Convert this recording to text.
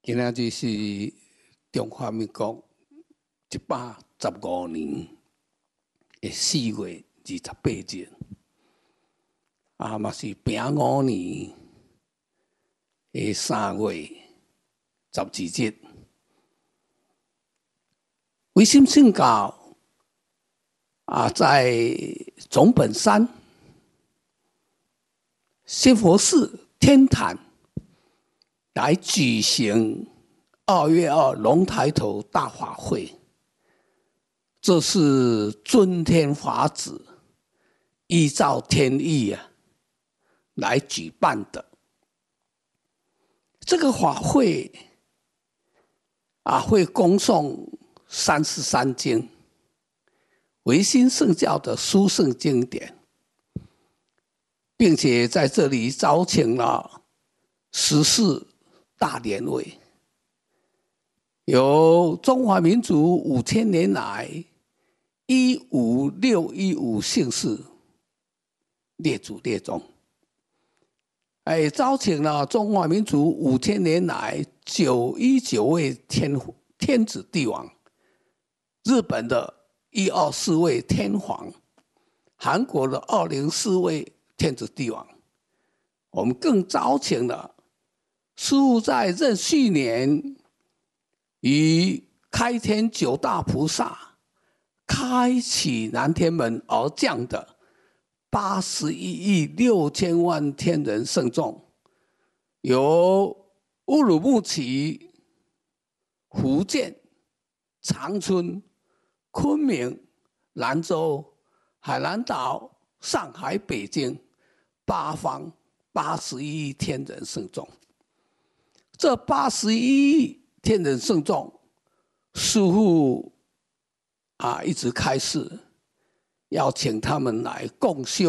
今仔日是中华民国115年的4月28日，嘛是平5年的3月12日。维新圣教在总本山仙佛寺天坛来举行2月2龙抬头大法会，这是尊天法旨，依照天意来举办的。这个法会会恭诵33经，维新圣教的书圣经典，并且在这里招请了14大典韦，由中华民族5000年来15615姓氏列祖列宗，招请了中华民族5000年来919位天子帝王，日本的124位天皇，韩国的204位天子帝王。我们更招请了师父在壬戌年于开天9大菩萨开启南天门而降的81亿6千万天人圣众，由乌鲁木齐、福建、长春、昆明、兰州、海南岛、上海、北京8方81亿天人圣众。这81亿天人圣众，师父一直开示，要请他们来共修